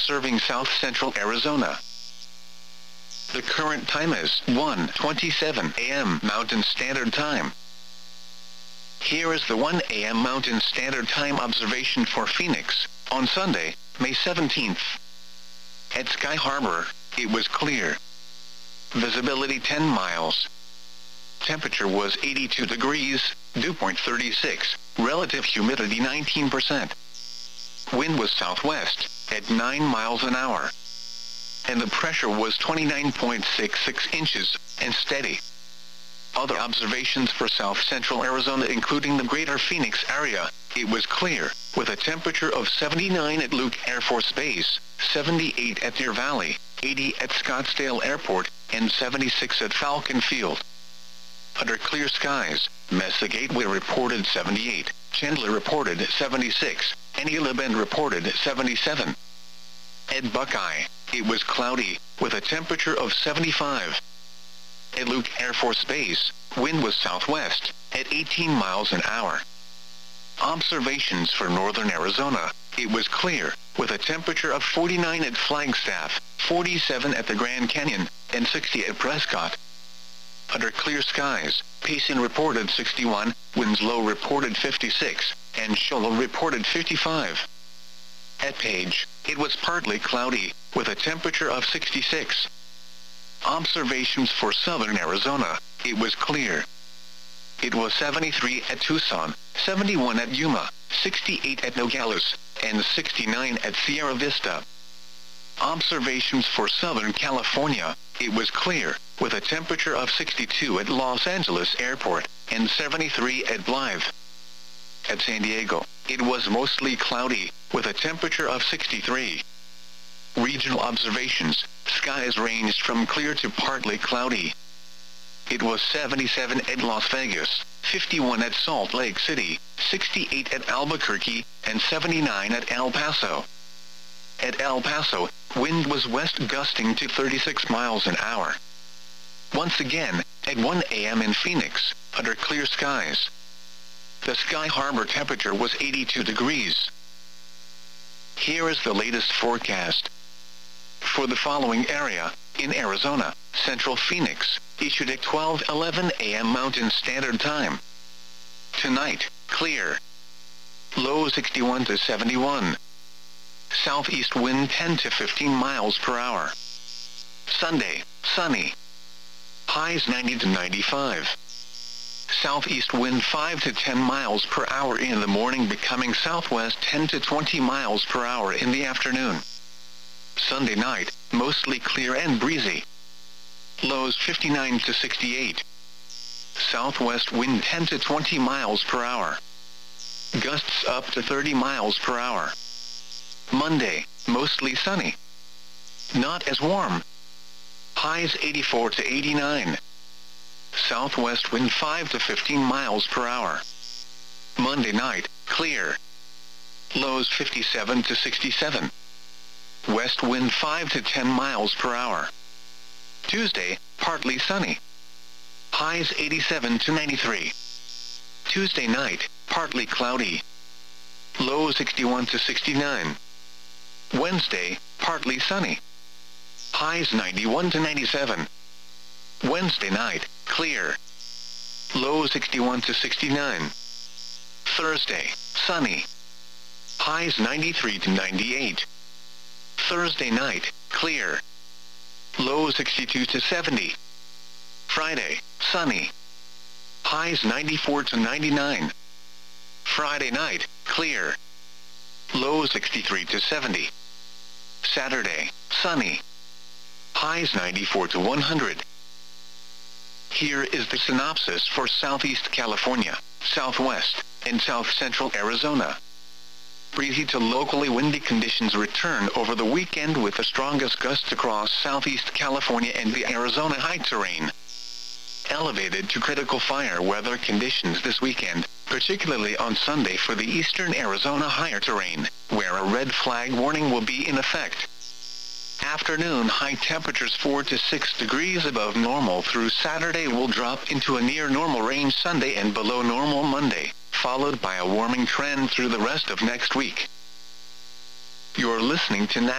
serving south-central Arizona. The current time is 1:27 a.m. Mountain Standard Time. Here is the 1 a.m. Mountain Standard Time observation for Phoenix, on Sunday, May 17th. At Sky Harbor, it was clear. Visibility 10 miles. Temperature was 82 degrees, dew point 36, relative humidity 19%. Wind was southwest, at 9 miles an hour. And the pressure was 29.66 inches, and steady. Other observations for south-central Arizona including the greater Phoenix area, it was clear, with a temperature of 79 at Luke Air Force Base, 78 at Deer Valley, 80 at Scottsdale Airport, and 76 at Falcon Field. Under clear skies, Mesa Gateway reported 78, Chandler reported 76, and Gila Bend reported 77. At Buckeye, it was cloudy, with a temperature of 75. At Luke Air Force Base, wind was southwest, at 18 miles an hour. Observations for northern Arizona, it was clear, with a temperature of 49 at Flagstaff, 47 at the Grand Canyon, and 60 at Prescott. Under clear skies, Payson reported 61, Winslow reported 56, and Shoalo reported 55. At Page, it was partly cloudy, with a temperature of 66. Observations for southern Arizona, it was clear. It was 73 at Tucson, 71 at Yuma, 68 at Nogales, and 69 at Sierra Vista. Observations for Southern California, it was clear, with a temperature of 62 at Los Angeles Airport, and 73 at Blythe. At San Diego, it was mostly cloudy, with a temperature of 63. Regional observations, skies ranged from clear to partly cloudy. It was 77 at Las Vegas, 51 at Salt Lake City, 68 at Albuquerque, and 79 at El Paso. At El Paso, wind was west gusting to 36 miles an hour. Once again, at 1 a.m. in Phoenix, under clear skies. The Sky Harbor temperature was 82 degrees. Here is the latest forecast. For the following area, in Arizona, Central Phoenix, issued at 12:11 a.m. Mountain Standard Time. Tonight, clear. Low 61 to 71. Southeast wind 10 to 15 miles per hour. Sunday, sunny. Highs 90 to 95. Southeast wind 5 to 10 miles per hour in the morning, becoming southwest 10 to 20 miles per hour in the afternoon. Sunday night, mostly clear and breezy. Lows 59 to 68. Southwest wind 10 to 20 miles per hour. Gusts up to 30 miles per hour. Monday, mostly sunny. Not as warm. Highs 84 to 89. Southwest wind 5 to 15 miles per hour. Monday night, clear. Lows 57 to 67. West wind 5 to 10 miles per hour. Tuesday, partly sunny. Highs 87 to 93. Tuesday night, partly cloudy. Low 61 to 69. Wednesday, partly sunny. Highs 91 to 97. Wednesday night, clear. Low 61 to 69. Thursday, sunny. Highs 93 to 98. Thursday night, clear. Low 62 to 70. Friday, sunny. Highs 94 to 99. Friday night, clear. Low 63 to 70. Saturday, sunny. Highs 94 to 100. Here is the synopsis for Southeast California, Southwest, and South-Central Arizona. Breezy to locally windy conditions return over the weekend, with the strongest gusts across Southeast California and the Arizona high terrain. Elevated to critical fire weather conditions this weekend, particularly on Sunday for the eastern Arizona higher terrain, where a red flag warning will be in effect. Afternoon high temperatures 4 to 6 degrees above normal through Saturday will drop into a near normal range Sunday and below normal Monday, followed by a warming trend through the rest of next week. You're listening to